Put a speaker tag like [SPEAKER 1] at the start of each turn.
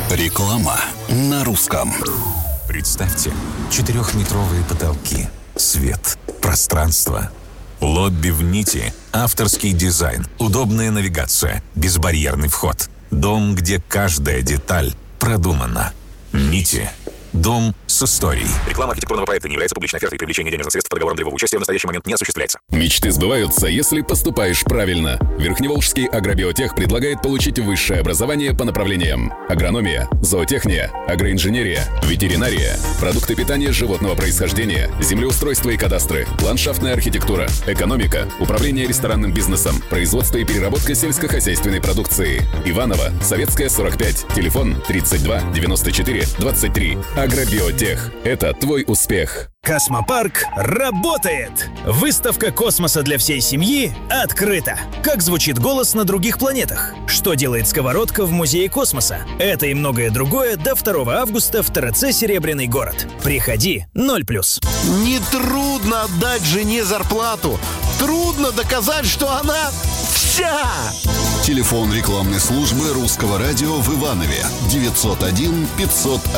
[SPEAKER 1] Реклама на русском.
[SPEAKER 2] Представьте, 4-метровые потолки, свет, пространство. Лобби в нити, авторский дизайн, удобная навигация, безбарьерный вход. Дом, где каждая деталь продумана. Нити. Дом с историей. Реклама архитектурного проекта не является публичной офертой. Привлечение денежных средств по договорам долевого участия в настоящий момент не осуществляется.
[SPEAKER 3] Мечты сбываются, если поступаешь правильно. Верхневолжский агробиотех предлагает получить высшее образование по направлениям: агрономия, зоотехния, агроинженерия, ветеринария, продукты питания животного происхождения, землеустройство и кадастры, ландшафтная архитектура, экономика, управление ресторанным бизнесом, производство и переработка сельскохозяйственной продукции. Иваново, Советская, 45, телефон 32 94 23. Агробиотех. Это твой успех.
[SPEAKER 4] Космопарк работает! Выставка космоса для всей семьи открыта. Как звучит голос на других планетах? Что делает сковородка в музее космоса? Это и многое другое до 2 августа в ТРЦ «Серебряный город». Приходи, 0+.
[SPEAKER 5] Нетрудно отдать жене зарплату. Трудно доказать, что она вся.
[SPEAKER 1] Телефон рекламной службы Русского радио в Иванове 901 500